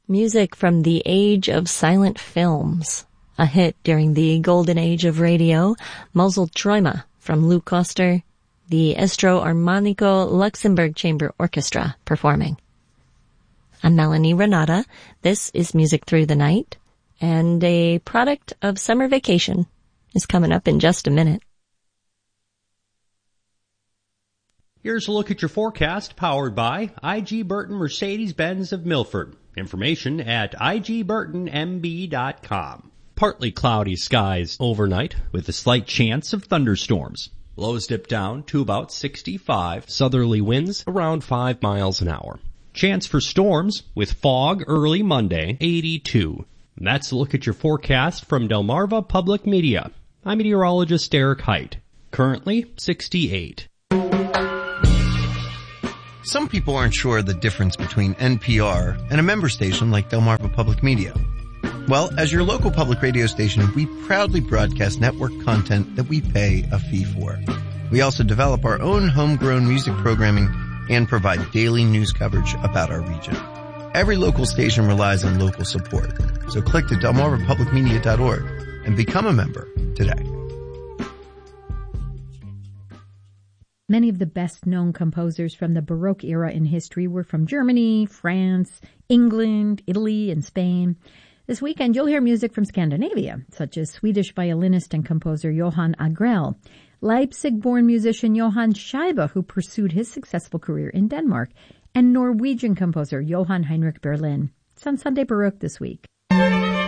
Music from the age of silent films. A hit during the golden age of radio, Muzzle Träume from Lou Koster, the Estro Armonico Luxembourg Chamber Orchestra performing. I'm Melanie Renata. This is Music Through the Night, and a product of summer vacation is coming up in just a minute. Here's a look at your forecast powered by I.G. Burton Mercedes-Benz of Milford. Information at igburtonmb.com. Partly cloudy skies overnight with a slight chance of thunderstorms. Lows dip down to about 65. Southerly winds around 5 miles an hour. Chance for storms with fog early Monday, 82. And that's a look at your forecast from Delmarva Public Media. I'm meteorologist Eric Height. Currently 68. Some people aren't sure the difference between NPR and a member station like Delmarva Public Media. Well, as your local public radio station, we proudly broadcast network content that we pay a fee for. We also develop our own homegrown music programming and provide daily news coverage about our region. Every local station relies on local support, so click to delmarvapublicmedia.org and become a member today. Many of the best-known composers from the Baroque era in history were from Germany, France, England, Italy, and Spain. This weekend, you'll hear music from Scandinavia, such as Swedish violinist and composer Johan Agrell, Leipzig-born musician Johann Scheibe, who pursued his successful career in Denmark, and Norwegian composer Johann Heinrich Berlin. It's on Sunday Baroque this week.